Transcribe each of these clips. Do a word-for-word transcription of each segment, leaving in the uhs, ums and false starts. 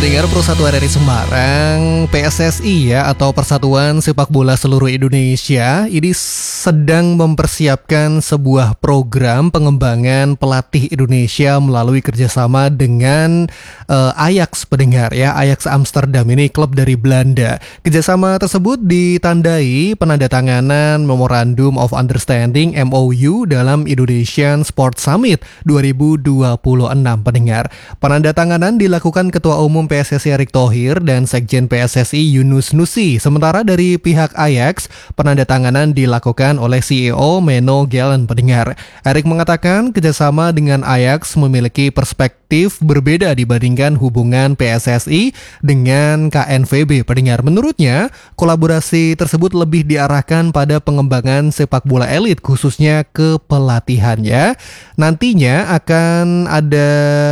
Pendengar Persatuan R I Semarang, P S S I ya atau Persatuan Sepak Bola Seluruh Indonesia ini sedang mempersiapkan sebuah program pengembangan pelatih Indonesia melalui kerjasama dengan uh, Ajax pendengar ya, Ajax Amsterdam ini klub dari Belanda. Kerjasama tersebut ditandai penandatanganan Memorandum of Understanding M O U dalam Indonesian Sport Summit dua ribu dua puluh enam pendengar. Penandatanganan dilakukan Ketua Umum P S S I Erick Thohir dan Sekjen P S S I Yunus Nusi. Sementara dari pihak Ajax, penandatanganan dilakukan oleh C E O Menno Galen pendengar. Erick mengatakan kerjasama dengan Ajax memiliki perspektif berbeda dibandingkan hubungan P S S I dengan K N V B pendengar. Menurutnya, kolaborasi tersebut lebih diarahkan pada pengembangan sepak bola elit khususnya kepelatihannya. Nantinya akan ada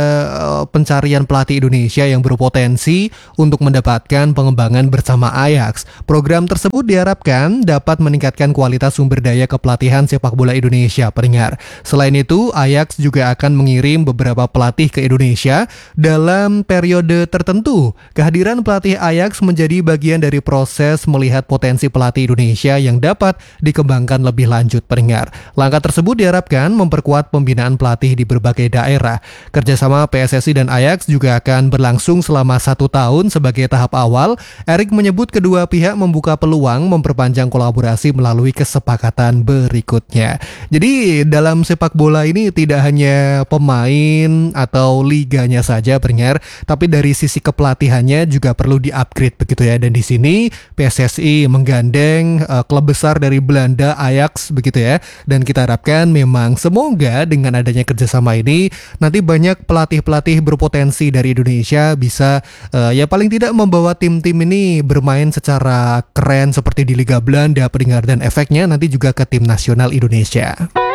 pencarian pelatih Indonesia yang berpotensi untuk mendapatkan pengembangan bersama Ajax. Program tersebut diharapkan dapat meningkatkan kualitas sumber daya kepelatihan sepak bola Indonesia pendengar. Selain itu, Ajax juga akan mengirim beberapa pelatih ke Indonesia dalam periode tertentu. Kehadiran pelatih Ajax menjadi bagian dari proses melihat potensi pelatih Indonesia yang dapat dikembangkan lebih lanjut pendengar. Langkah tersebut diharapkan memperkuat pembinaan pelatih di berbagai daerah. Kerjasama P S S I dan Ajax juga akan berlangsung selama satu tahun sebagai tahap awal. Erick menyebut kedua pihak membuka peluang memperpanjang kolaborasi melalui kesepakatan berikutnya. Jadi dalam sepak bola ini tidak hanya pemain atau liganya saja pendengar, tapi dari sisi kepelatihannya juga perlu di-upgrade begitu ya. Dan di sini P S S I menggandeng uh, klub besar dari Belanda Ajax begitu ya. Dan kita harapkan memang semoga dengan adanya kerjasama ini nanti banyak pelatih-pelatih berpotensi dari Indonesia bisa uh, ya paling tidak membawa tim-tim ini bermain secara keren seperti di Liga Belanda pendengar, dan efeknya nanti juga ke tim nasional Indonesia.